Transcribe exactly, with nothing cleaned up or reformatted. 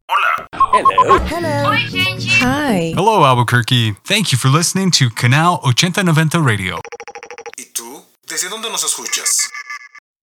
Hola. Hello. Hello. Oi, gente. Hi. Hello, Albuquerque. Thank you for listening to Canal ochenta noventa Radio. ¿Y tú? ¿Desde dónde nos escuchas?